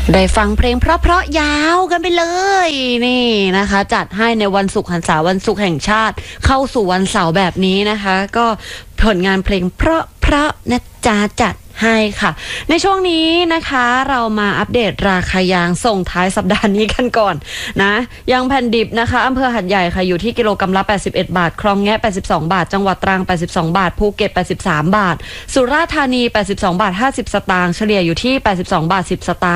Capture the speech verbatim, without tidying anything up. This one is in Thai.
ได้ฟังเพลงเพราะๆยาวกันไปเลยนี่นะคะจัดให้ในวันศุกร์หันษาวันศุกร์แห่งชาติเข้าสู่วันเสาร์แบบนี้นะคะก็ผลงานเพลงเพราะๆนะจ๊ะจัดให้ค่ะในช่วงนี้นะคะเรามาอัปเดตราคายางส่งท้ายสัปดาห์นี้กันก่อนนะยางแผ่นดิบนะคะอำเภอหัดใหญ่ค่ะอยู่ที่กิโลกรัมละแปดสิบเอ็ดบาทคลองแงะแปดสิบสองบาทจังหวัดตรังแปดสิบสองบาทภูเก็ตแปดสิบสามบาทสุราษฎร์ธานีแปดสิบสองบาทห้าสิบสตางค์เฉลี่ยอยู่ที่แปดสิบสองบาทสิบสตางค์